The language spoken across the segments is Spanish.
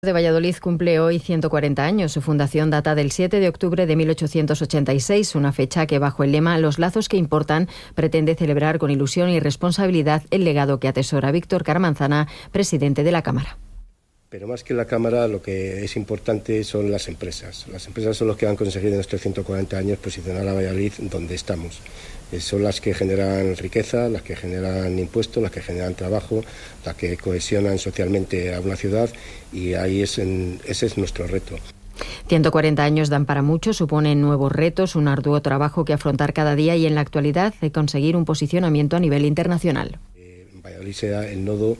de Valladolid cumple hoy 140 años. Su fundación data del 7 de octubre de 1886, una fecha que, bajo el lema «Los lazos que importan», pretende celebrar con ilusión y responsabilidad el legado que atesora Víctor Caramanzana, presidente de la Cámara. Pero más que la Cámara, lo que es importante son las empresas. Las empresas son los que han conseguido en estos 140 años posicionar a Valladolid donde estamos. Son las que generan riqueza, las que generan impuestos, las que generan trabajo, las que cohesionan socialmente a una ciudad, y ahí ese es nuestro reto. 140 años dan para mucho, suponen nuevos retos, un arduo trabajo que afrontar cada día y en la actualidad de conseguir un posicionamiento a nivel internacional. Valladolid sea el nodo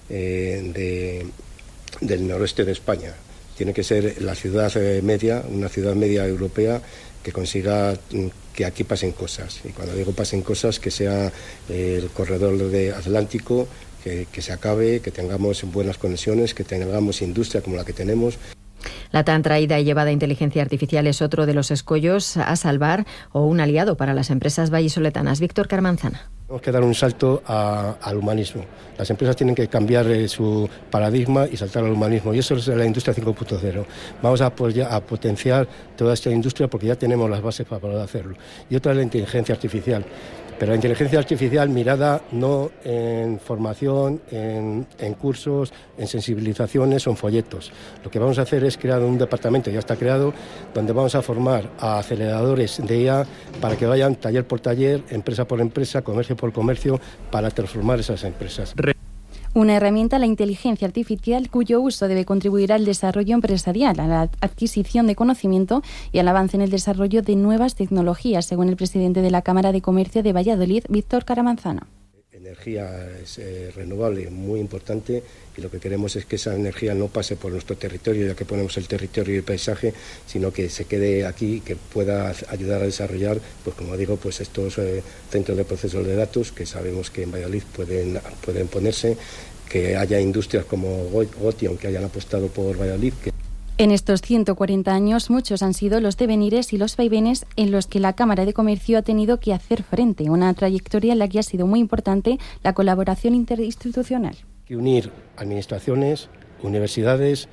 del noroeste de España. Tiene que ser la ciudad media, una ciudad media europea que consiga que aquí pasen cosas. Y cuando digo pasen cosas, que sea el corredor atlántico, que se acabe, que tengamos buenas conexiones, que tengamos industria como la que tenemos. La tan traída y llevada inteligencia artificial es otro de los escollos a salvar o un aliado para las empresas vallisoletanas. Víctor Caramanzana. Tenemos que dar un salto al humanismo. Las empresas tienen que cambiar su paradigma y saltar al humanismo, y eso es la industria 5.0. Vamos a potenciar toda esta industria porque ya tenemos las bases para poder hacerlo. Y otra es la inteligencia artificial. Pero la inteligencia artificial mirada no en formación, en cursos, en sensibilizaciones o en folletos. Lo que vamos a hacer es crear un departamento, ya está creado, donde vamos a formar a aceleradores de IA para que vayan taller por taller, empresa por empresa, comercio por comercio, para transformar esas empresas. Una herramienta, la inteligencia artificial, cuyo uso debe contribuir al desarrollo empresarial, a la adquisición de conocimiento y al avance en el desarrollo de nuevas tecnologías, según el presidente de la Cámara de Comercio de Valladolid, Víctor Caramanzana. Energía es renovable, muy importante, y lo que queremos es que esa energía no pase por nuestro territorio, ya que ponemos el territorio y el paisaje, sino que se quede aquí y que pueda ayudar a desarrollar, pues como digo, pues estos centros de procesos de datos que sabemos que en Valladolid pueden ponerse, que haya industrias como Gotion que hayan apostado por Valladolid. En estos 140 años, muchos han sido los devenires y los vaivenes en los que la Cámara de Comercio ha tenido que hacer frente, una trayectoria en la que ha sido muy importante la colaboración interinstitucional. Que unir administraciones, universidades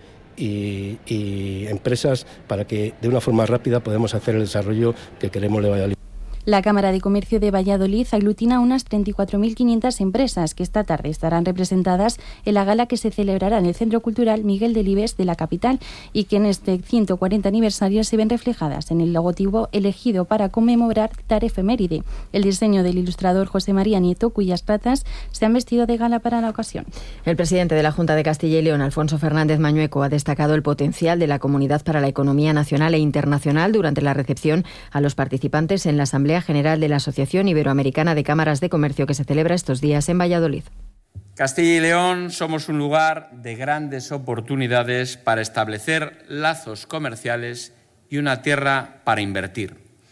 y empresas para que de una forma rápida podamos hacer el desarrollo que queremos de Valladolid. La Cámara de Comercio de Valladolid aglutina unas 34.500 empresas que esta tarde estarán representadas en la gala que se celebrará en el Centro Cultural Miguel Delibes de la capital y que en este 140 aniversario se ven reflejadas en el logotipo elegido para conmemorar tal efeméride, el diseño del ilustrador José María Nieto, cuyas trazas se han vestido de gala para la ocasión. El presidente de la Junta de Castilla y León, Alfonso Fernández Mañueco, ha destacado el potencial de la comunidad para la economía nacional e internacional durante la recepción a los participantes en la Asamblea General de la Asociación Iberoamericana de Cámaras de Comercio que se celebra estos días en Valladolid. Castilla y León somos un lugar de grandes oportunidades para establecer lazos comerciales y una tierra para invertir.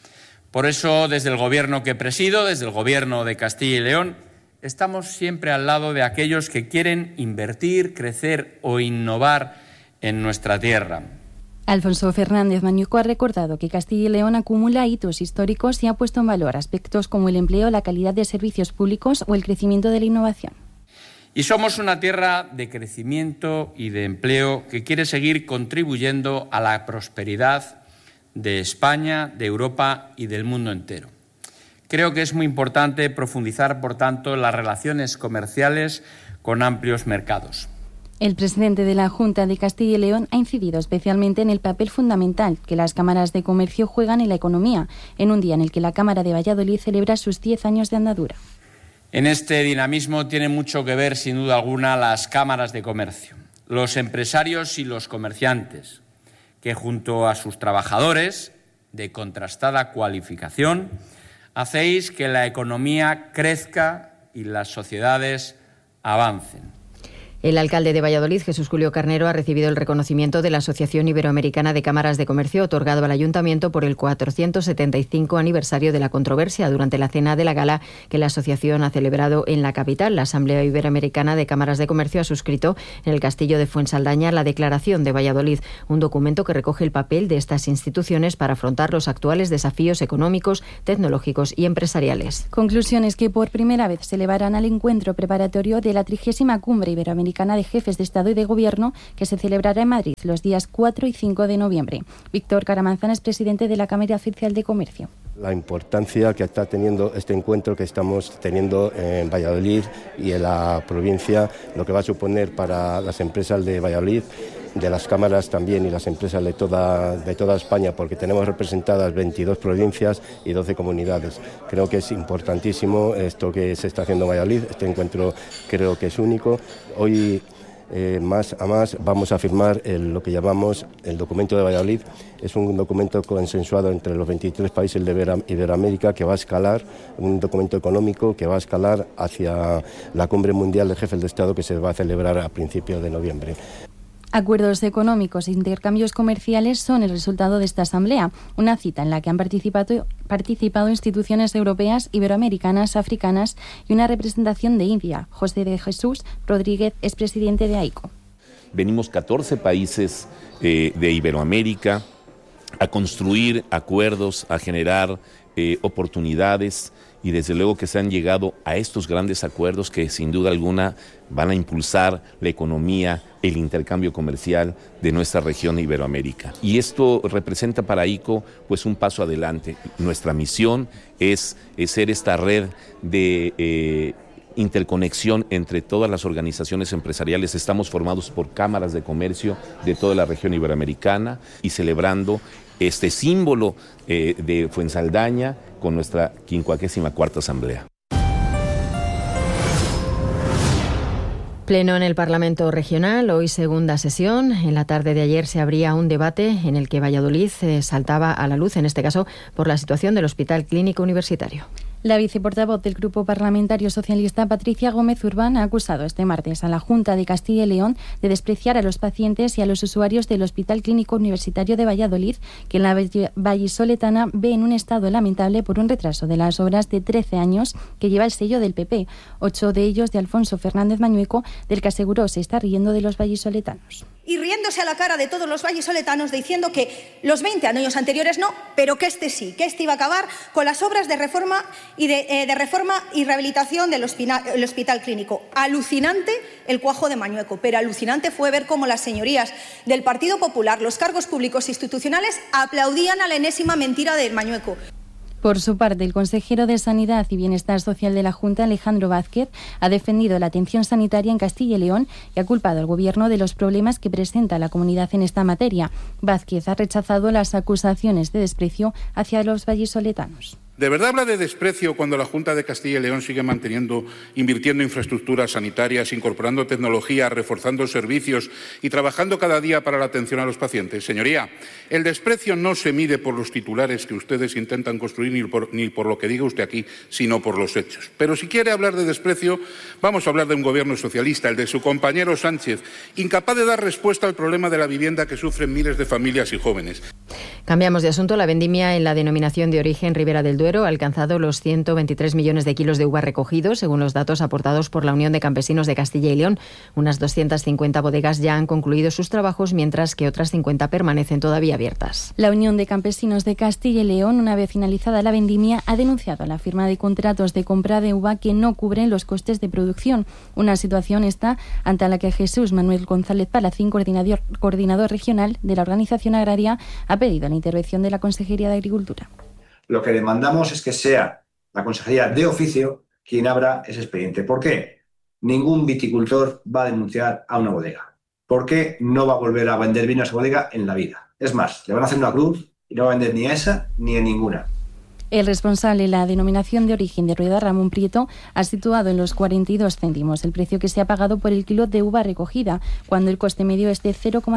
Por eso, desde el Gobierno que presido, desde el Gobierno de Castilla y León, estamos siempre al lado de aquellos que quieren invertir, crecer o innovar en nuestra tierra. Alfonso Fernández Mañueco ha recordado que Castilla y León acumula hitos históricos y ha puesto en valor aspectos como el empleo, la calidad de servicios públicos o el crecimiento de la innovación. Y somos una tierra de crecimiento y de empleo que quiere seguir contribuyendo a la prosperidad de España, de Europa y del mundo entero. Creo que es muy importante profundizar, por tanto, en las relaciones comerciales con amplios mercados. El presidente de la Junta de Castilla y León ha incidido especialmente en el papel fundamental que las cámaras de comercio juegan en la economía, en un día en el que la Cámara de Valladolid celebra sus 10 años de andadura. En este dinamismo tienen mucho que ver, sin duda alguna, las cámaras de comercio, los empresarios y los comerciantes, que junto a sus trabajadores, de contrastada cualificación, hacéis que la economía crezca y las sociedades avancen. El alcalde de Valladolid, Jesús Julio Carnero, ha recibido el reconocimiento de la Asociación Iberoamericana de Cámaras de Comercio otorgado al Ayuntamiento por el 475 aniversario de la controversia durante la cena de la gala que la asociación ha celebrado en la capital. La Asamblea Iberoamericana de Cámaras de Comercio ha suscrito en el Castillo de Fuensaldaña la Declaración de Valladolid, un documento que recoge el papel de estas instituciones para afrontar los actuales desafíos económicos, tecnológicos y empresariales. Conclusiones que por primera vez se elevarán al encuentro preparatorio de la 30ª Cumbre Iberoamericana Iberoamericana de Jefes de Estado y de Gobierno, que se celebrará en Madrid los días 4 y 5 de noviembre. Víctor Caramanzana es presidente de la Cámara Oficial de Comercio. La importancia que está teniendo este encuentro que estamos teniendo en Valladolid y en la provincia, lo que va a suponer para las empresas de Valladolid, de las cámaras también y las empresas de toda España, porque tenemos representadas 22 provincias y 12 comunidades. Creo que es importantísimo esto que se está haciendo en Valladolid. Este encuentro creo que es único. Hoy más a más vamos a firmar lo que llamamos el documento de Valladolid. Es un documento consensuado entre los 23 países de Iberoamérica que va a escalar, un documento económico que va a escalar hacia la Cumbre Mundial de Jefes de Estado que se va a celebrar a principios de noviembre. Acuerdos económicos e intercambios comerciales son el resultado de esta asamblea, una cita en la que han participado instituciones europeas, iberoamericanas, africanas y una representación de India. José de Jesús Rodríguez es presidente de AICO. Venimos 14 países de Iberoamérica a construir acuerdos, a generar oportunidades, y desde luego que se han llegado a estos grandes acuerdos que sin duda alguna van a impulsar la economía, el intercambio comercial de nuestra región Iberoamérica. Y esto representa para AICO pues un paso adelante. Nuestra misión es ser esta red de interconexión entre todas las organizaciones empresariales. Estamos formados por cámaras de comercio de toda la región iberoamericana y celebrando este símbolo de Fuensaldaña con nuestra 54ª Asamblea. Pleno en el Parlamento Regional, hoy segunda sesión. En la tarde de ayer se abría un debate en el que Valladolid saltaba a la luz, en este caso por la situación del Hospital Clínico Universitario. La viceportavoz del Grupo Parlamentario Socialista, Patricia Gómez Urbán, ha acusado este martes a la Junta de Castilla y León de despreciar a los pacientes y a los usuarios del Hospital Clínico Universitario de Valladolid, que en la vallisoletana ve en un estado lamentable por un retraso de las obras de 13 años que lleva el sello del PP, 8 de ellos de Alfonso Fernández Mañueco, del que aseguró se está riendo de los vallisoletanos. Y riéndose a la cara de todos los vallisoletanos diciendo que los 20 años anteriores no, pero que este sí, que este iba a acabar con las obras de reforma y rehabilitación del Hospital Clínico. Alucinante el cuajo de Mañueco, pero alucinante fue ver cómo las señorías del Partido Popular, los cargos públicos institucionales, aplaudían a la enésima mentira de Mañueco. Por su parte, el consejero de Sanidad y Bienestar Social de la Junta, Alejandro Vázquez, ha defendido la atención sanitaria en Castilla y León y ha culpado al Gobierno de los problemas que presenta la comunidad en esta materia. Vázquez ha rechazado las acusaciones de desprecio hacia los vallisoletanos. ¿De verdad habla de desprecio cuando la Junta de Castilla y León sigue invirtiendo en infraestructuras sanitarias, incorporando tecnología, reforzando servicios y trabajando cada día para la atención a los pacientes? Señoría, el desprecio no se mide por los titulares que ustedes intentan construir ni por lo que diga usted aquí, sino por los hechos. Pero si quiere hablar de desprecio, vamos a hablar de un gobierno socialista, el de su compañero Sánchez, incapaz de dar respuesta al problema de la vivienda que sufren miles de familias y jóvenes. Cambiamos de asunto. La vendimia en la denominación de origen Ribera del Duero ha alcanzado los 123 millones de kilos de uva recogidos, según los datos aportados por la Unión de Campesinos de Castilla y León. Unas 250 bodegas ya han concluido sus trabajos, mientras que otras 50 permanecen todavía abiertas. La Unión de Campesinos de Castilla y León, una vez finalizada la vendimia, ha denunciado la firma de contratos de compra de uva que no cubren los costes de producción. Una situación esta ante la que Jesús Manuel González Palacín, coordinador regional de la organización agraria, ha pedido la intervención de la Consejería de Agricultura. Lo que demandamos es que sea la Consejería de Oficio quien abra ese expediente. ¿Por qué? Ningún viticultor va a denunciar a una bodega. ¿Por qué no va a volver a vender vino a esa bodega en la vida? Es más, le van a hacer una cruz y no va a vender ni a esa ni a ninguna. El responsable de la denominación de origen de Rueda, Ramón Prieto, ha situado en los 42 céntimos el precio que se ha pagado por el kilo de uva recogida, cuando el coste medio es de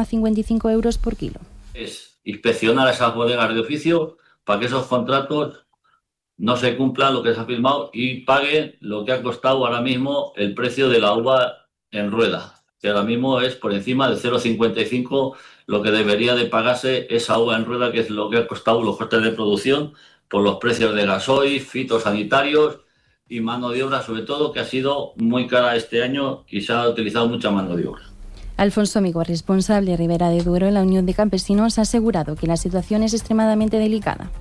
0,55 euros por kilo. Es inspeccionar a esas bodegas de oficio para que esos contratos no se cumplan lo que se ha firmado y paguen lo que ha costado ahora mismo el precio de la uva en rueda, que ahora mismo es por encima de 0,55 lo que debería de pagarse esa uva en rueda, que es lo que ha costado los costes de producción por los precios de gasoil, fitosanitarios y mano de obra, sobre todo, que ha sido muy cara este año y se ha utilizado mucha mano de obra. Alfonso Amigo, responsable de Ribera de Duero en la Unión de Campesinos, ha asegurado que la situación es extremadamente delicada.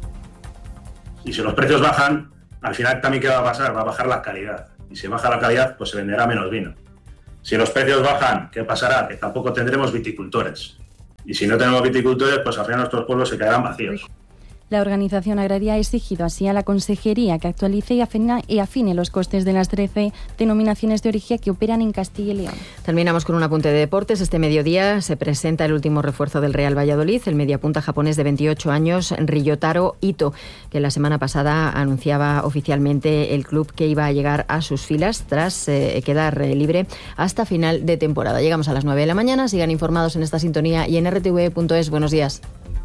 Y si los precios bajan, al final también ¿qué va a pasar? Va a bajar la calidad. Y si baja la calidad, pues se venderá menos vino. Si los precios bajan, ¿qué pasará? Que tampoco tendremos viticultores. Y si no tenemos viticultores, pues al final nuestros pueblos se quedarán vacíos. La organización agraria ha exigido así a la Consejería que actualice y afine los costes de las 13 denominaciones de origen que operan en Castilla y León. Terminamos con un apunte de deportes. Este mediodía se presenta el último refuerzo del Real Valladolid, el mediapunta japonés de 28 años, Ryotaro Ito, que la semana pasada anunciaba oficialmente el club que iba a llegar a sus filas tras quedar libre hasta final de temporada. Llegamos a las 9 de la mañana. Sigan informados en esta sintonía y en rtv.es. Buenos días.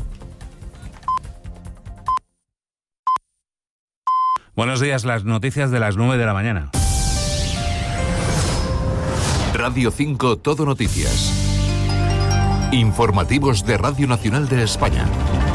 Buenos días, las noticias de las 9 de la mañana. Radio 5 Todo Noticias. Informativos de Radio Nacional de España.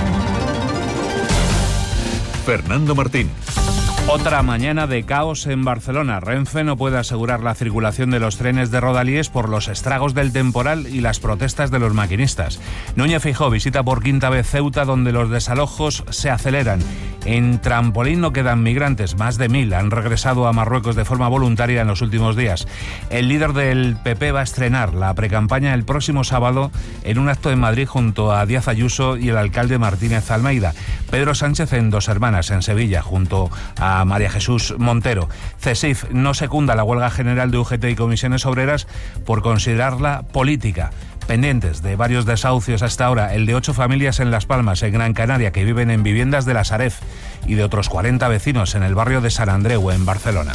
Fernando Martín. Otra mañana de caos en Barcelona. Renfe no puede asegurar la circulación de los trenes de Rodalies por los estragos del temporal y las protestas de los maquinistas. Núñez Feijóo visita por quinta vez Ceuta, donde los desalojos se aceleran. En Trampolín no quedan migrantes, más de 1.000 han regresado a Marruecos de forma voluntaria en los últimos días. El líder del PP va a estrenar la precampaña el próximo sábado en un acto en Madrid junto a Díaz Ayuso y el alcalde Martínez Almeida. Pedro Sánchez en Dos Hermanas, en Sevilla, junto a María Jesús Montero. CESIF no secunda la huelga general de UGT y comisiones obreras por considerarla política. Pendientes de varios desahucios hasta ahora, el de 8 familias en Las Palmas, en Gran Canaria, que viven en viviendas de la Sareb, y de otros 40 vecinos en el barrio de Sant Andreu, en Barcelona.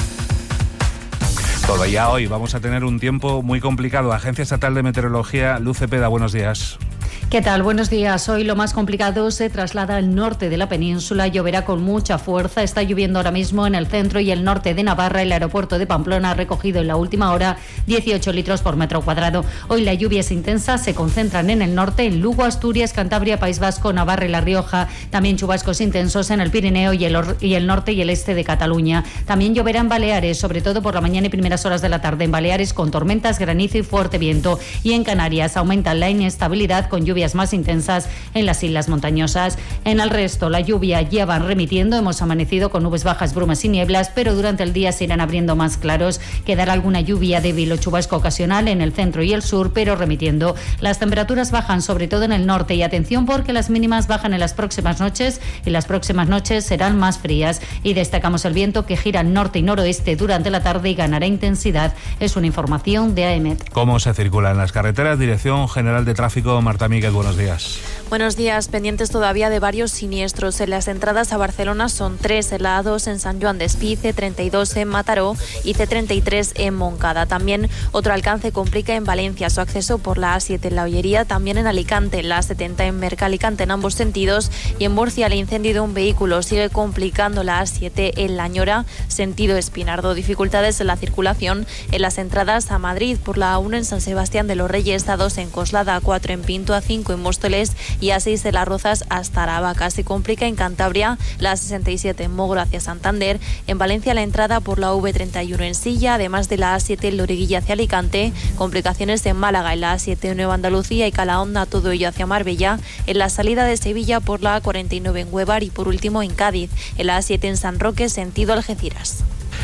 Todavía hoy vamos a tener un tiempo muy complicado. Agencia Estatal de Meteorología, Luz Cepeda, buenos días. ¿Qué tal? Buenos días. Hoy lo más complicado se traslada al norte de la península. Lloverá con mucha fuerza. Está lloviendo ahora mismo en el centro y el norte de Navarra. El aeropuerto de Pamplona ha recogido en la última hora 18 litros por metro cuadrado. Hoy las lluvias intensas se concentran en el norte, en Lugo, Asturias, Cantabria, País Vasco, Navarra y La Rioja. También chubascos intensos en el Pirineo y el norte y el este de Cataluña. También lloverá en Baleares, sobre todo por la mañana y primeras horas de la tarde. En Baleares con tormentas, granizo y fuerte viento. Y en Canarias aumenta la inestabilidad con lluvias más intensas en las islas montañosas. En el resto, la lluvia ya van remitiendo. Hemos amanecido con nubes bajas, brumas y nieblas, pero durante el día se irán abriendo más claros. Quedará alguna lluvia débil o chubasco ocasional en el centro y el sur, pero remitiendo. Las temperaturas bajan sobre todo en el norte y atención porque las mínimas bajan en las próximas noches y las próximas noches serán más frías. Y destacamos el viento que gira al norte y noroeste durante la tarde y ganará intensidad. Es una información de AEMET. ¿Cómo se circula en las carreteras? Dirección General de Tráfico, Marta Míguez, buenos días. Buenos días. Pendientes todavía de varios siniestros. En las entradas a Barcelona son 3 en la A2 en Sant Joan d'Espí, C32 en Mataró y C33 en Montcada. También otro alcance complica en Valencia su acceso por la A7 en La Ollería, también en Alicante, la A70 en Mercalicante en ambos sentidos, y en Murcia el incendio de un vehículo sigue complicando la A7 en La Ñora, sentido Espinardo. Dificultades en la circulación en las entradas a Madrid por la A1 en San Sebastián de los Reyes, A2 en Coslada, A4 en Pinto, A5 en Móstoles y A6 de Las Rozas hasta Aravaca. Se complica en Cantabria la A67 en Mogro hacia Santander. En Valencia la entrada por la V31 en Silla, además de la A7 en Loriguilla hacia Alicante. Complicaciones en Málaga en la A7 en Nueva Andalucía y Calahonda, todo ello hacia Marbella. En la salida de Sevilla por la A49 en Huevar y por último en Cádiz, en la A7 en San Roque sentido Algeciras.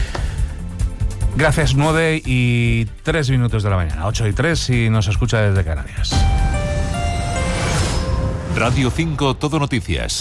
Gracias, 9:03 de la mañana, 8:03 y nos escucha desde Canarias. Radio 5 Todo Noticias.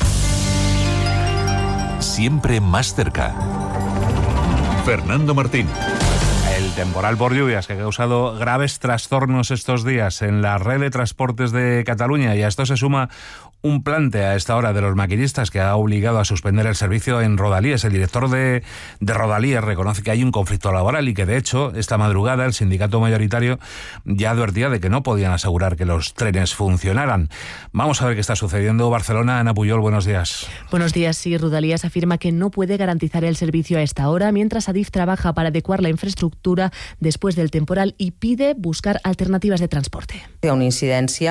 Siempre más cerca. Fernando Martín. El temporal por lluvias que ha causado graves trastornos estos días en la red de transportes de Cataluña, y a esto se suma un plante a esta hora de los maquinistas que ha obligado a suspender el servicio en Rodalies. El director de Rodalies reconoce que hay un conflicto laboral y que, de hecho, esta madrugada el sindicato mayoritario ya advertía de que no podían asegurar que los trenes funcionaran. Vamos a ver qué está sucediendo. Barcelona, Ana Puyol, buenos días. Buenos días. Sí, Rodalies afirma que no puede garantizar el servicio a esta hora, mientras Adif trabaja para adecuar la infraestructura después del temporal y pide buscar alternativas de transporte. Hi ha una incidència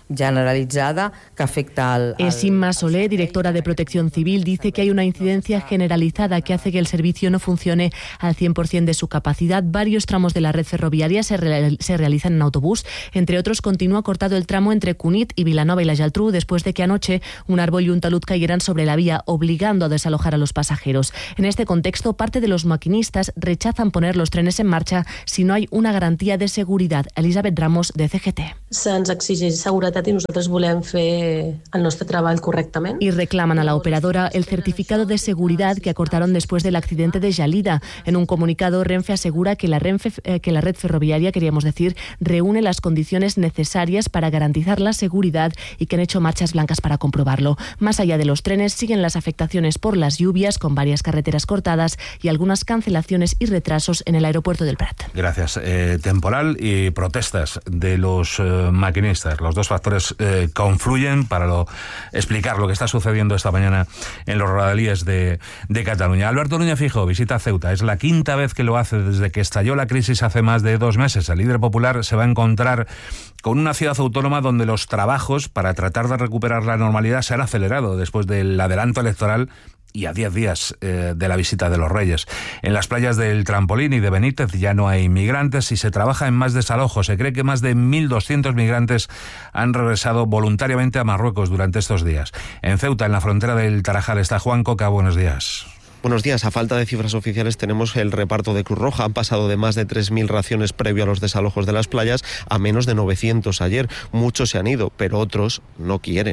generalitzada que afecta al... Inma Solé, directora de Protección Civil, dice que hay una incidencia generalizada que hace que el servicio no funcione al 100% de su capacidad. Varios tramos de la red ferroviaria se realizan en autobús. Entre otros, continúa cortado el tramo entre Cunit y Vilanova y la Geltrú después de que anoche un árbol y un talud cayeran sobre la vía, obligando a desalojar a los pasajeros. En este contexto, parte de los maquinistas rechazan poner los trenes en marcha si no hay una garantía de seguridad. Elisabet Ramos, de CGT. Se'ns exigeix seguretat i nosaltres volem fer el nostre treball correctament. Y reclaman a la operadora el certificado de seguridad que acortaron después del accidente de Gelida. En un comunicado, Renfe asegura que la red ferroviaria, queríamos decir, reúne las condiciones necesarias para garantizar la seguridad y que han hecho marchas blancas para comprobarlo. Más allá de los trenes, siguen las afectaciones por las lluvias, con varias carreteras cortadas y algunas cancelaciones y retrasos en el aeropuerto del Prat. Gracias. Temporal y protestas de los maquinistas. Los dos factores confluyen para explicar lo que está sucediendo esta mañana en los rodalíes de Cataluña. Alberto Núñez Feijóo visita Ceuta. Es la quinta vez que lo hace desde que estalló la crisis hace más de 2 meses. El líder popular se va a encontrar con una ciudad autónoma donde los trabajos para tratar de recuperar la normalidad se han acelerado después del adelanto electoral y a 10 días de la visita de los Reyes. En las playas del Trampolín y de Benítez ya no hay migrantes y se trabaja en más desalojos. Se cree que más de 1.200 migrantes han regresado voluntariamente a Marruecos durante estos días. En Ceuta, en la frontera del Tarajal, está Juan Coca. Buenos días. Buenos días. A falta de cifras oficiales tenemos el reparto de Cruz Roja. Han pasado de más de 3.000 raciones previo a los desalojos de las playas a menos de 900 ayer. Muchos se han ido, pero otros no quieren.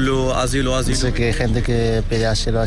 Dice que hay gente que pide asilo,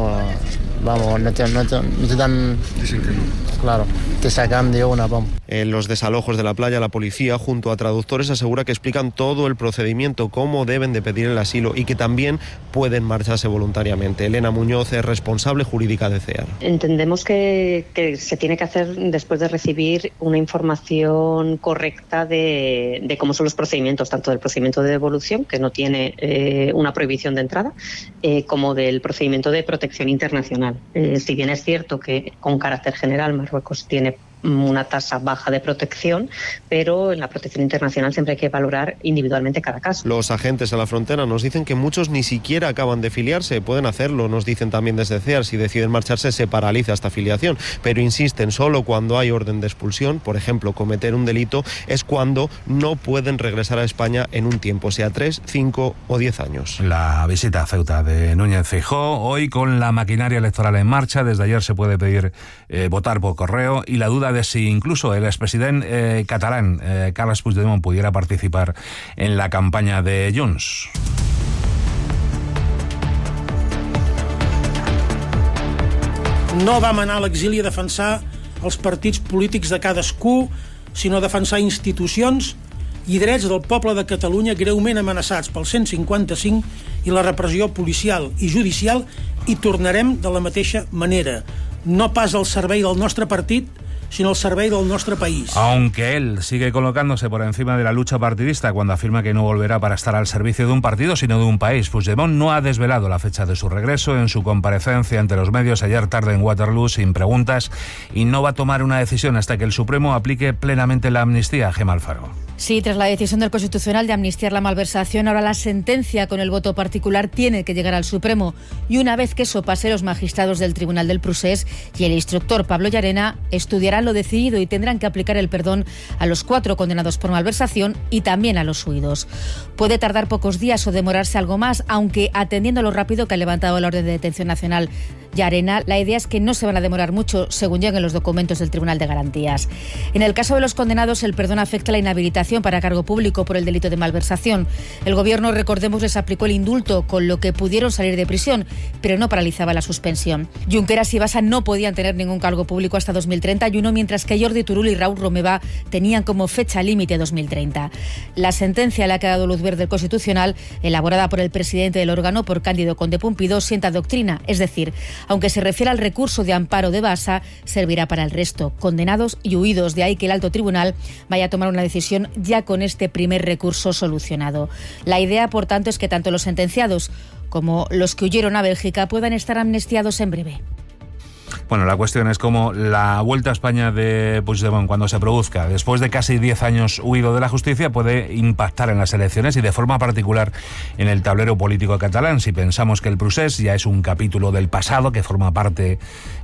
vamos, no te dan... Dicen que no. Claro, te sacan de una, vamos. En los desalojos de la playa, la policía, junto a traductores, asegura que explican todo el procedimiento, cómo deben de pedir el asilo y que también pueden marcharse voluntariamente. Elena Muñoz es responsable jurídica de CEAR. Entendemos que se tiene que hacer después de recibir una información correcta de cómo son los procedimientos, tanto del procedimiento de devolución, que no tiene una prohibición de entrada, como del procedimiento de protección internacional. Si bien es cierto que con carácter general Marruecos tiene una tasa baja de protección, pero en la protección internacional siempre hay que valorar individualmente cada caso. Los agentes a la frontera nos dicen que muchos ni siquiera acaban de filiarse, pueden hacerlo, nos dicen también desde CEAR, si deciden marcharse se paraliza esta filiación, pero insisten, solo cuando hay orden de expulsión, por ejemplo, cometer un delito, es cuando no pueden regresar a España en un tiempo, sea 3, 5 o 10 años. La visita a Ceuta de Núñez Feijóo, hoy con la maquinaria electoral en marcha, desde ayer se puede pedir votar por correo y la duda de si incluso el expresidente catalán Carles Puigdemont pudiera participar en la campaña de Junts. No vam anar a l'exili a defensar els partits polítics de cadascú, sinó a defensar institucions i drets del poble de Catalunya greument amenaçats pel 155 i la repressió policial i judicial, i tornarem de la mateixa manera, no pas al servei del nostre partit, sino al servei del nuestro país. Aunque él sigue colocándose por encima de la lucha partidista cuando afirma que no volverá para estar al servicio de un partido, sino de un país. Puigdemont no ha desvelado la fecha de su regreso. En su comparecencia ante los medios ayer tarde en Waterloo, sin preguntas, y no va a tomar una decisión hasta que el Supremo aplique plenamente la amnistía. Gemma Alfaro. Sí, tras la decisión del Constitucional de amnistiar la malversación, ahora la sentencia con el voto particular tiene que llegar al Supremo. Y una vez que eso pase, los magistrados del Tribunal del Procés y el instructor Pablo Llarena estudiarán lo decidido y tendrán que aplicar el perdón a los 4 condenados por malversación y también a los huidos. Puede tardar pocos días o demorarse algo más, aunque atendiendo a lo rápido que ha levantado la orden de detención nacional Llarena, la idea es que no se van a demorar mucho, según lleguen los documentos del Tribunal de Garantías. En el caso de los condenados, el perdón afecta la inhabilitación para cargo público por el delito de malversación. El Gobierno, recordemos, les aplicó el indulto, con lo que pudieron salir de prisión, pero no paralizaba la suspensión. Junqueras y Basa no podían tener ningún cargo público hasta 2031, mientras que Jordi Turull y Raúl Romeva tenían como fecha límite 2030. La sentencia le ha quedado luz verde el Constitucional, elaborada por el presidente del órgano, por Cándido Conde Pumpido, sienta doctrina, es decir, aunque se refiere al recurso de amparo de Basa, servirá para el resto, condenados y huidos. De ahí que el alto tribunal vaya a tomar una decisión ya con este primer recurso solucionado. La idea, por tanto, es que tanto los sentenciados como los que huyeron a Bélgica puedan estar amnistiados en breve. Bueno, la cuestión es cómo la vuelta a España de Puigdemont, cuando se produzca, después de casi 10 años huido de la justicia, puede impactar en las elecciones y de forma particular en el tablero político catalán. Si pensamos que el procés ya es un capítulo del pasado que forma parte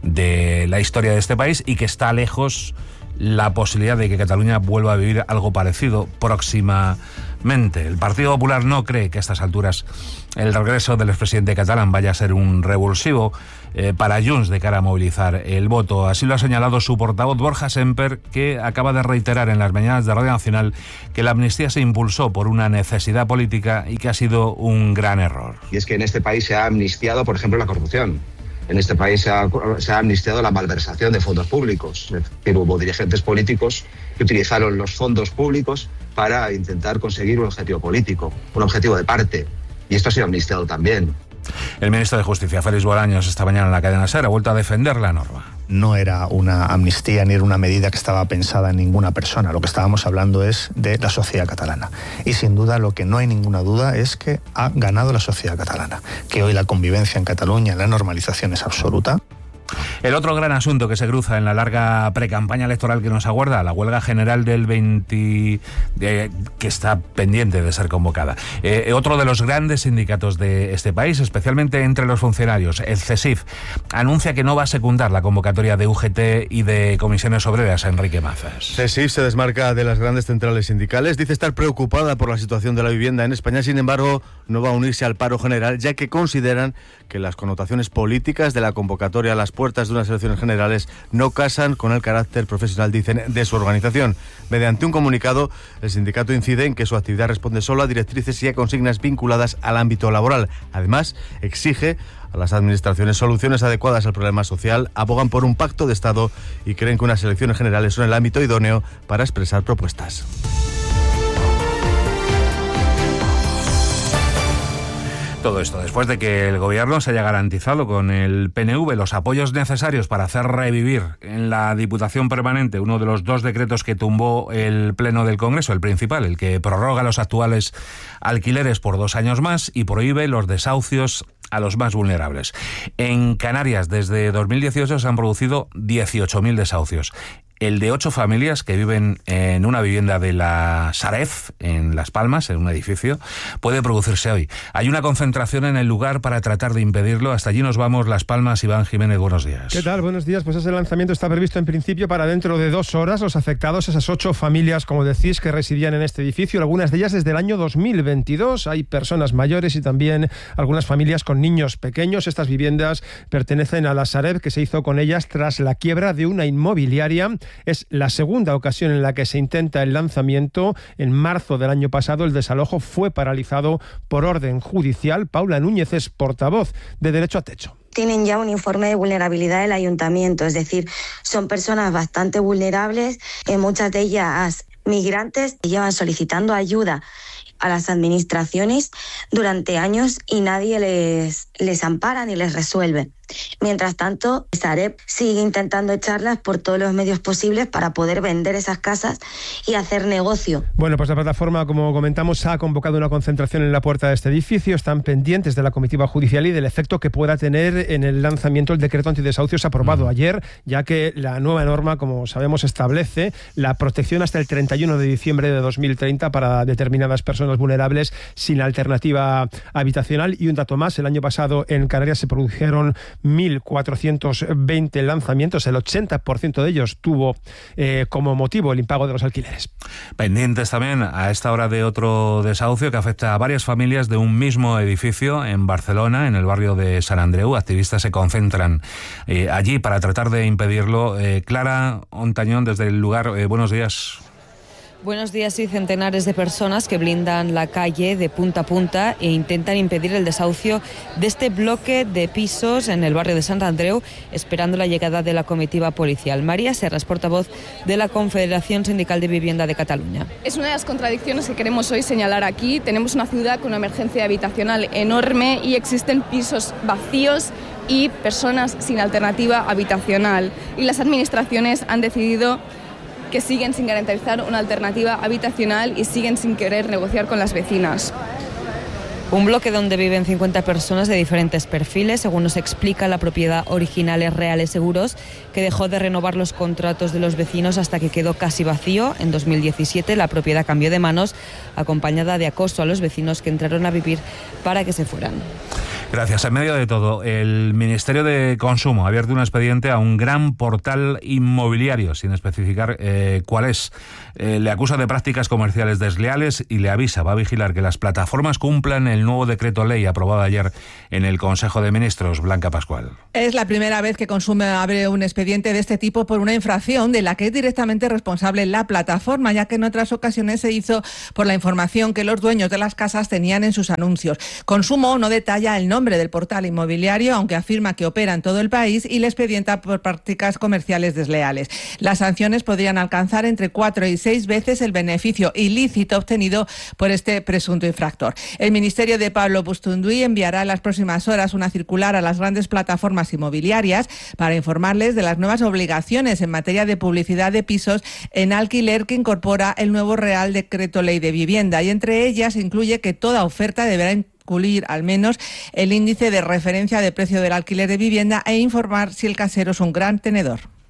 de la historia de este país y que está lejos la posibilidad de que Cataluña vuelva a vivir algo parecido próximamente. El Partido Popular no cree que a estas alturas el regreso del expresidente catalán vaya a ser un revulsivo para Junts de cara a movilizar el voto. Así lo ha señalado su portavoz Borja Semper, que acaba de reiterar en las mañanas de Radio Nacional que la amnistía se impulsó por una necesidad política y que ha sido un gran error. Y es que en este país se ha amnistiado, por ejemplo, la corrupción. En este país se ha amnistiado la malversación de fondos públicos. Hubo dirigentes políticos que utilizaron los fondos públicos para intentar conseguir un objetivo político, un objetivo de parte. Y esto ha sido amnistiado también. El ministro de Justicia, Félix Bolaños, esta mañana en la cadena SER ha vuelto a defender la norma. No era una amnistía ni era una medida que estaba pensada en ninguna persona. Lo que estábamos hablando es de la sociedad catalana. Y sin duda, lo que no hay ninguna duda es que ha ganado la sociedad catalana. Que hoy la convivencia en Cataluña, la normalización es absoluta. El otro gran asunto que se cruza en la larga precampaña electoral que nos aguarda, la huelga general del 20, que está pendiente de ser convocada. Otro de los grandes sindicatos de este país, especialmente entre los funcionarios, el CESIF, anuncia que no va a secundar la convocatoria de UGT y de Comisiones Obreras. Enrique Mazas. CESIF se desmarca de las grandes centrales sindicales, dice estar preocupada por la situación de la vivienda en España, sin embargo, no va a unirse al paro general, ya que consideran que las connotaciones políticas de la convocatoria a las puertas de unas elecciones generales no casan con el carácter profesional, dicen, de su organización. Mediante un comunicado, el sindicato incide en que su actividad responde solo a directrices y a consignas vinculadas al ámbito laboral. Además, exige a las administraciones soluciones adecuadas al problema social, abogan por un pacto de Estado y creen que unas elecciones generales son el ámbito idóneo para expresar propuestas. Todo esto después de que el Gobierno se haya garantizado con el PNV los apoyos necesarios para hacer revivir en la Diputación Permanente uno de los 2 decretos que tumbó el Pleno del Congreso, el principal, el que prorroga los actuales alquileres por 2 años más y prohíbe los desahucios a los más vulnerables. En Canarias, desde 2018 se han producido 18.000 desahucios. El de 8 familias que viven en una vivienda de la Sareb, en Las Palmas, en un edificio, puede producirse hoy. Hay una concentración en el lugar para tratar de impedirlo. Hasta allí nos vamos, Las Palmas. Iván Jiménez, buenos días. ¿Qué tal? Buenos días. Pues ese lanzamiento está previsto en principio para dentro de 2 horas. Los afectados, esas 8 familias, como decís, que residían en este edificio, algunas de ellas desde el año 2022. Hay personas mayores y también algunas familias con niños pequeños. Estas viviendas pertenecen a la Sareb, que se hizo con ellas tras la quiebra de una inmobiliaria. Es la segunda ocasión en la que se intenta el lanzamiento. En marzo del año pasado el desalojo fue paralizado por orden judicial. Paula Núñez es portavoz de Derecho a Techo. Tienen ya un informe de vulnerabilidad del ayuntamiento, es decir, son personas bastante vulnerables, muchas de ellas migrantes, que llevan solicitando ayuda a las administraciones durante años y nadie les ampara ni les resuelve. Mientras tanto, Sareb sigue intentando echarlas por todos los medios posibles para poder vender esas casas y hacer negocio. Bueno, pues la plataforma, como comentamos, ha convocado una concentración en la puerta de este edificio. Están pendientes de la comitiva judicial y del efecto que pueda tener en el lanzamiento el decreto antidesahucios aprobado ayer, ya que la nueva norma, como sabemos, establece la protección hasta el 31 de diciembre de 2030 para determinadas personas vulnerables sin alternativa habitacional. Y un dato más, el año pasado en Canarias se produjeron 1.420 lanzamientos, el 80% de ellos tuvo como motivo el impago de los alquileres. Pendientes también a esta hora de otro desahucio que afecta a varias familias de un mismo edificio en Barcelona, en el barrio de Sant Andreu. Activistas se concentran allí para tratar de impedirlo. Clara Ontañón, desde el lugar, buenos días. Buenos días. Sí, centenares de personas que blindan la calle de punta a punta e intentan impedir el desahucio de este bloque de pisos en el barrio de Sant Andreu, esperando la llegada de la comitiva policial. María Serras, portavoz de la Confederación Sindical de Vivienda de Cataluña. Es una de las contradicciones que queremos hoy señalar aquí. Tenemos una ciudad con una emergencia habitacional enorme y existen pisos vacíos y personas sin alternativa habitacional. Y las administraciones han decidido que siguen sin garantizar una alternativa habitacional y siguen sin querer negociar con las vecinas. Un bloque donde viven 50 personas de diferentes perfiles. Según nos explica la propiedad original es Reales Seguros, que dejó de renovar los contratos de los vecinos hasta que quedó casi vacío. En 2017 la propiedad cambió de manos, acompañada de acoso a los vecinos que entraron a vivir para que se fueran. Gracias. En medio de todo, el Ministerio de Consumo ha abierto un expediente a un gran portal inmobiliario, sin especificar cuál es. Le acusa de prácticas comerciales desleales y le avisa, va a vigilar que las plataformas cumplan el nuevo decreto ley aprobado ayer en el Consejo de Ministros. Blanca Pascual. Es la primera vez que Consumo abre un expediente de este tipo por una infracción de la que es directamente responsable la plataforma, ya que en otras ocasiones se hizo por la información que los dueños de las casas tenían en sus anuncios. Consumo no detalla el nombre del portal inmobiliario, aunque afirma que opera en todo el país y le expedienta por prácticas comerciales desleales. Las sanciones podrían alcanzar entre 4 y 6 veces el beneficio ilícito obtenido por este presunto infractor. El Ministerio de Pablo Bustunduy enviará en las próximas horas una circular a las grandes plataformas inmobiliarias para informarles de las nuevas obligaciones en materia de publicidad de pisos en alquiler que incorpora el nuevo Real Decreto Ley de Vivienda, y entre ellas incluye que toda oferta deberá incluir al menos el índice de referencia de precio del alquiler de vivienda e informar si el casero es un gran tenedor.